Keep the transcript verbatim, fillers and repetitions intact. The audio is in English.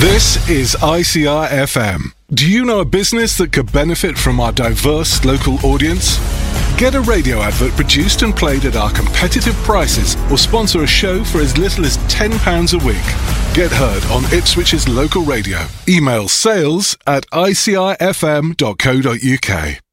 This is I C R F M. Do you know a business that could benefit from our diverse local audience? Get a radio advert produced and played at our competitive prices, or sponsor a show for as little as ten pounds a week. Get heard on Ipswich's local radio. Email sales at I C R F M dot co dot U K.